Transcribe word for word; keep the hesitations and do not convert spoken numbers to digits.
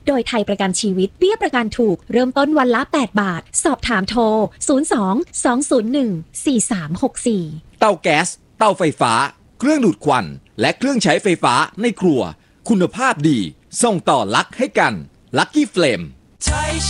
โดยไทยประกันชีวิตเบี้ยประกันถูกเริ่มต้นวันละแปดบาทสอบถามโทรศูนย์ สอง สอง ศูนย์ หนึ่ง สี่ สาม หก สี่เตาแก๊สเตาไฟฟ้าเครื่องดูดควันและเครื่องใช้ไฟฟ้าในครัวคุณภาพดีส่งต่อลักให้กัน Lucky Flame